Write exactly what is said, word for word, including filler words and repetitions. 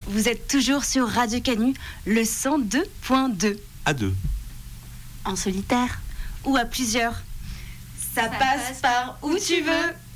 Vous êtes toujours sur Radio Canu, le cent deux point deux. À deux. En solitaire ou à plusieurs. Ça passe par où tu veux.